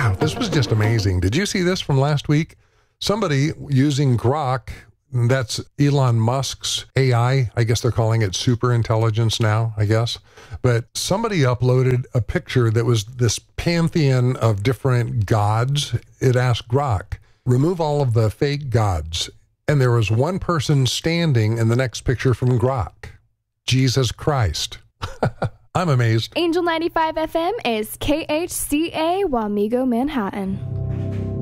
Wow, this was just amazing. Did you see this from last week? Somebody using Grok, that's Elon Musk's AI. I guess they're calling it super intelligence now, I guess. But somebody uploaded a picture that was this pantheon of different gods. It asked Grok, remove all of the fake gods. And there was one person standing in the next picture from Grok. Jesus Christ. I'm amazed. Angel 95 FM is KHCA Wamego, Manhattan.